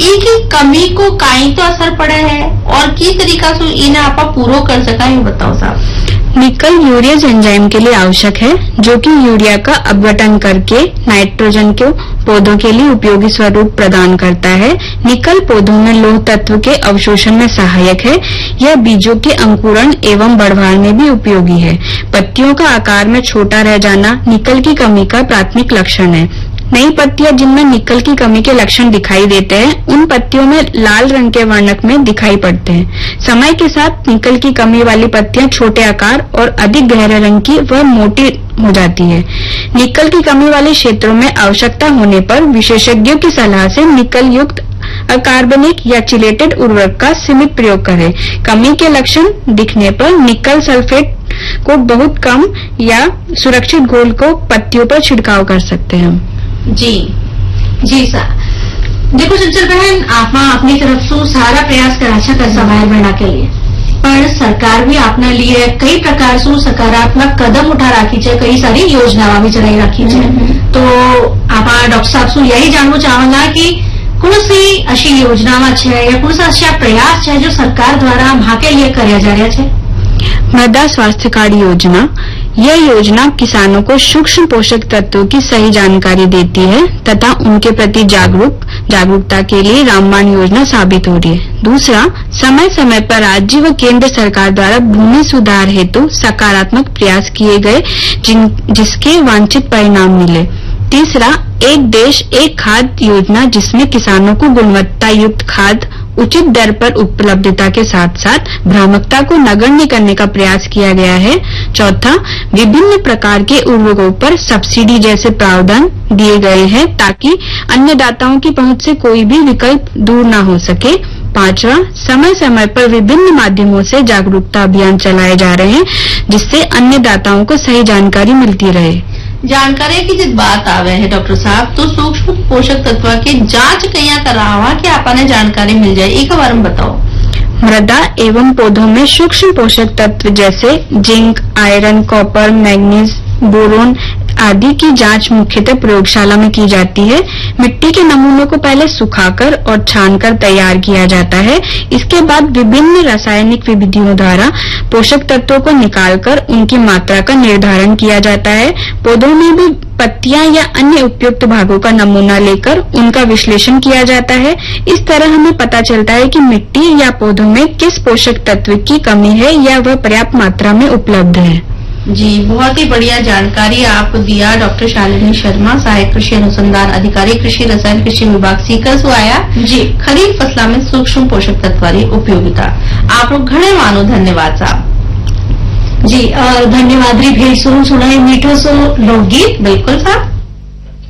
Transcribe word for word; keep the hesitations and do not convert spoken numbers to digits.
की कमी को काई तो असर पड़े है और की तरीका से इन्हें आप पूरो कर सका ये बताओ साहब। निकल यूरियस एंजाइम के लिए आवश्यक है, जो कि यूरिया का अपघटन करके नाइट्रोजन को पौधों के लिए उपयोगी स्वरूप प्रदान करता है। निकल पौधों में लौह तत्व के अवशोषण में सहायक है। यह बीजों के अंकुरण एवं बढ़वार में भी उपयोगी है। पत्तियों का आकार में छोटा रह जाना निकल की कमी का प्राथमिक लक्षण है। नई पत्तियां जिनमें निकल की कमी के लक्षण दिखाई देते हैं, उन पत्तियों में लाल रंग के वर्णक में दिखाई पड़ते हैं। समय के साथ निकल की कमी वाली पत्तियां छोटे आकार और अधिक गहरे रंग की व मोटी हो जाती है। निकल की कमी वाले क्षेत्रों में आवश्यकता होने पर विशेषज्ञों की सलाह से निकल युक्त अकार्बनिक या चिलेटेड उर्वरक का सीमित प्रयोग करें। कमी के लक्षण दिखने पर निकल सल्फेट को बहुत कम या सुरक्षित घोल को पत्तियों पर छिड़काव कर सकते हैं। जी जी सर, देखो चंचल बहन, आप अपनी तरफ से सारा प्रयास करा छा कर सवाल बढ़ा के लिए, पर सरकार भी आपने लिए कई प्रकार से सकारात्मक कदम उठा राखी है, कई सारी योजनाएं भी चलाई राखी है। तो आप डॉक्टर साहब से यही जानना चाहूंगा कि कौन सी अशी योजनाएं है या कौन सा अच्छा प्रयास है जो सरकार द्वारा वहां के लिए कराया जा रहा है। मृदा स्वास्थ्य कार्ड योजना, यह योजना किसानों को सूक्ष्म पोषक तत्वों की सही जानकारी देती है तथा उनके प्रति जागरूक जागरूकता के लिए रामबाण योजना साबित हो रही है। दूसरा, समय समय पर राज्य व केंद्र सरकार द्वारा भूमि सुधार हेतु सकारात्मक प्रयास किए गए जिन जिसके वांछित परिणाम मिले। तीसरा, एक देश एक खाद योजना, जिसमें किसानों को गुणवत्ता युक्त खाद उचित दर पर उपलब्धता के साथ साथ भ्रामकता को नगण्य करने का प्रयास किया गया है। चौथा, विभिन्न प्रकार के उर्वरकों पर सब्सिडी जैसे प्रावधान दिए गए हैं ताकि अन्य दाताओं की पहुंच से कोई भी विकल्प दूर न हो सके। पांचवा, समय समय पर विभिन्न माध्यमों से जागरूकता अभियान चलाए जा रहे हैं जिससे अन्य दाताओं को सही जानकारी मिलती रहे। जानकारी की जब बात आवे है डॉक्टर साहब, तो सूक्ष्म पोषक तत्व की जांच कहीं करावा कि आपने जानकारी मिल जाए, एक बार में बताओ। मृदा एवं पौधों में सूक्ष्म पोषक तत्व जैसे zinc, iron, copper, manganese, boron आदि की जांच मुख्यतः प्रयोगशाला में की जाती है। मिट्टी के नमूनों को पहले सुखाकर और छानकर तैयार किया जाता है। इसके बाद विभिन्न रासायनिक विधियों द्वारा पोषक तत्वों को निकालकर उनकी मात्रा का निर्धारण किया जाता है। पौधों में भी पत्तियां या अन्य उपयुक्त भागों का नमूना लेकर उनका विश्लेषण किया जाता है। इस तरह हमें पता चलता है कि मिट्टी या पौधों में किस पोषक तत्व की कमी है या वह पर्याप्त मात्रा में उपलब्ध है। जी, बहुत ही बढ़िया जानकारी आप दिया डॉक्टर शालिनी शर्मा, सहायक कृषि अनुसंधान अधिकारी, कृषि रसायन कृषि विभाग सीकर से आया जी। खरीफ फसलों में सूक्ष्म पोषक तत्व की उपयोगिता आप लोग घणे मानो, धन्यवाद साहब जी। और धन्यवाद री भेज सुनो सुनाई मीठो सो लोकगीत, बिल्कुल साहब।